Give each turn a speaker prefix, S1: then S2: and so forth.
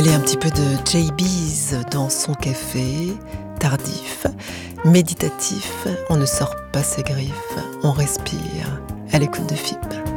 S1: Allez, un petit peu de JB's dans son café, tardif, méditatif, on ne sort pas ses griffes, on respire à l'écoute de FIP.